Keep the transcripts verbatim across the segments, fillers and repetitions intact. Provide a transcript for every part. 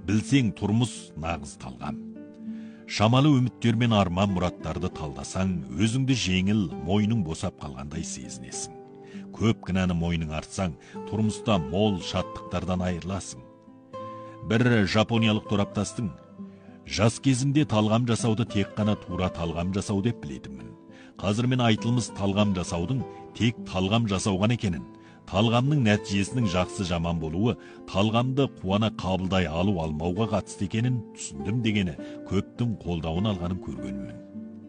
Білсең тұрмыс нағыз талғам. Шамалы үміттер мен арман мұраттарды талдасаң, өзіңді жеңіл, мойның босап қалғандай сезінесің. Көп кінәні мойның артсаң, тұрмыста мол шаттықтардан айырыласың. Бір жапониялық тораптастың, жас кезімде талғам жасауды тек қана тура талғам жасау деп білетінмін. Қазір мен айтылмыз талғам жасаудың тек талғам жасауған екенін, талғамның нәтижесінің жақсы жаман болуы, талғамды қуана қабылдай алу алмауға қатысты екенін түсіндім дегені көптің қолдауын алғанын көргенмін.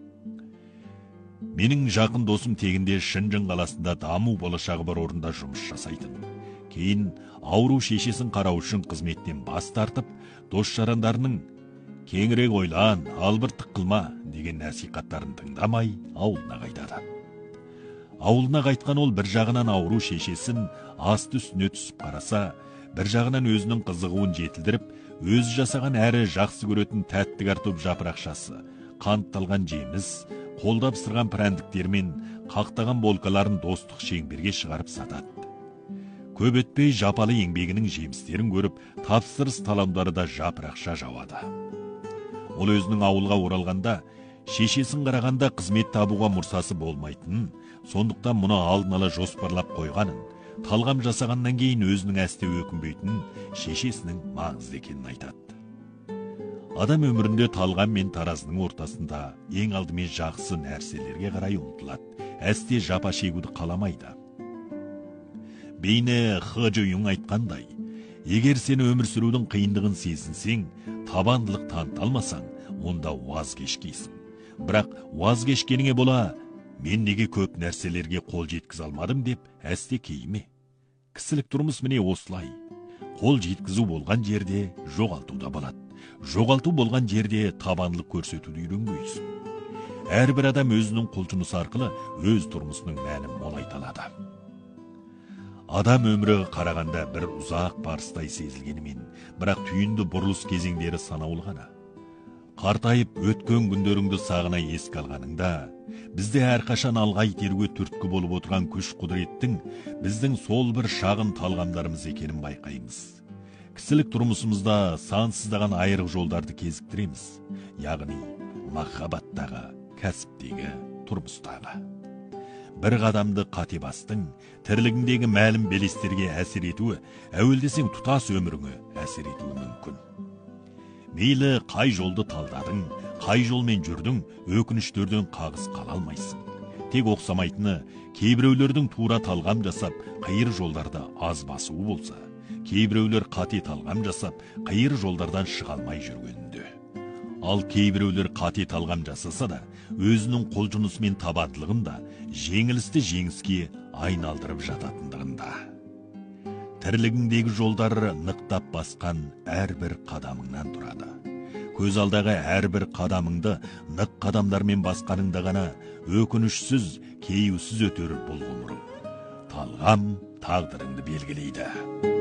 Менің жақын досым тегінде Шынжың қаласында даму болашағы бар орында жұмыс жасайтын. Кейін ауру шешесін қарау үшін қызметтен бас тартып, дос жарандарының кеңірек ойлан, албырттық қылма деген насихаттарын тыңдамай ауылына қайтады. Ауылына қайтқан ол бір жағынан ауру шешесін асты үстіне түсіп қараса, бір жағынан өзінің қызығуын жетілдіріп, өзі жасаған әрі жақсы көретін тәтті картоп жапырақшасы, қантталған жеміс, қолдап сырған прәндіктер мен қақтаған болкаларын достық шеңберге шығарып сатады. Көп өтпей жапалы еңбегінің жемістерін көріп, тапсырыс талондары да жапырақша жауады. Ол өзінің ауылға оралғанда, шешесін қарағанда қызмет табуға мұрсасы болмайтынын, сондықтан мұны алдын ала жоспарлап қойғанын, талғам жасағаннан кейін өзінің әсте өкінбейтінін, шешесінің маңызды екенін айтады. Адам өмірінде талғам мен таразының ортасында ең алдымен жақсы нәрселерге қарай ұмтылады, әсте жапа шегуді қаламайды. Бейне Хы Жуюң айтқандай, егер сен өмір сүрудің қиындығын сезінсең, табандылық таныта алмасаң, онда уаз кешкейсің. Бірақ уаз кешкеніңе бола, мен неге көп нәрселерге қол жеткізе алмадым деп әсте кейме. Кісілік тұрмыс міне осылай. Қол жеткізу болған жерде жоғалту да болады. Жоғалту болған жерде табандылық көрсетуді үйренгейсің. Әрбір адам өзінің құлшынысы арқылы өз тұрмысының мәнін молайта алады. Адам өмірі қарағанда бір ұзақ барыстай сезілгенімен, бірақ түйінді бұрылыс кезеңдері санаулы ғана. Қартайып өткен күндеріңді сағына еске алғаныңда, бізде әрқашан алға итеруге түрткі болып отырған күш құдіреттің біздің сол бір шағын талғамдарымыз екенін байқаймыз. Кісілік тұрмысымызда сансыздаған айрық жолдарды кезіктіреміз, яғни махаббаттағы, кәсіптегі, тұрмыстағы. Бір қадамды қате бастың, тірлігіндегі мәлім белестерге әсер етуі, әуелдесең тұтас өміріңе әсер етуі мүмкін. Мейлі қай жолды талдадың, қай жолмен жүрдің, өкініштерден қағыс қала алмайсың. Тек оқсамайтыны, кейбіреулердің тура талғам жасап, қайыр жолдарда аз басуы болса, кейбіреулер қате талғам жасап, қайыр жолдардан шыға алмай жүргенінде. Ал кейбіреулер қате талғам жасаса да, өзінің қолжұнысы мен табандылығын да жеңілісті жеңіске айналдырып жататындығында. Тірлігіңдегі жолдары нықтап басқан әрбір қадамыңнан тұрады. Көз алдағы әрбір қадамыңды нық қадамдармен басқаныңда ғана өкінішсіз, кейеусіз өтер бұл ғұмырың. Талғам тағдырыңды белгілейді.